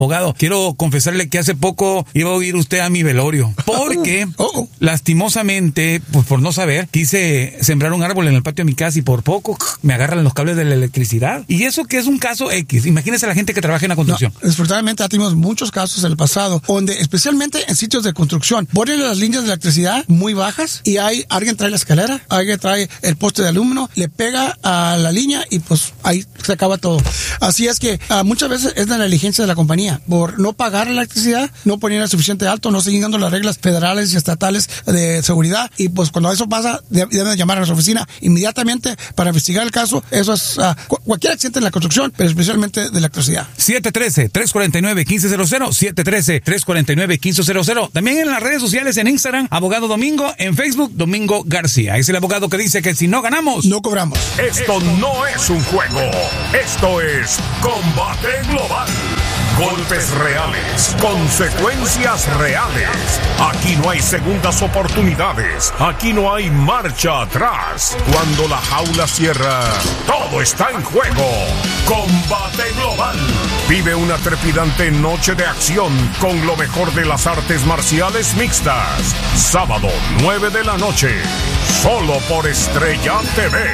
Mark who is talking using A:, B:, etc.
A: Abogado, quiero confesarle que hace poco iba a oír usted a mi velorio, porque lastimosamente, pues por no saber, quise sembrar un árbol en el patio de mi casa y por poco me agarran los cables de la electricidad. Y eso que es un caso X. Imagínese a la gente que trabaja en la construcción.
B: No, desafortunadamente tuvimos muchos casos en el pasado, donde especialmente en sitios de construcción, ponen las líneas de electricidad muy bajas y alguien trae la escalera, alguien trae el poste de aluminio, le pega a la línea y pues ahí se acaba todo. Así es que muchas veces es la negligencia de la compañía por no pagar la electricidad, no ponerla suficiente alto, no siguiendo las reglas federales y estatales de seguridad, y pues cuando eso pasa deben llamar a nuestra oficina inmediatamente para investigar el caso. Eso es cualquier accidente en la construcción, pero especialmente de electricidad.
A: 713-349-1500, 713-349-1500. También en las redes sociales, en Instagram, Abogado Domingo, en Facebook, Domingo García. Es el abogado que dice que si no ganamos,
B: no cobramos.
C: Esto no es un juego, esto es Combate Global. Golpes reales, consecuencias reales. Aquí no hay segundas oportunidades. Aquí no hay marcha atrás. Cuando la jaula cierra, todo está en juego. Combate Global. Vive una trepidante noche de acción con lo mejor de las artes marciales mixtas. Sábado, 9 de la noche. Solo por Estrella TV.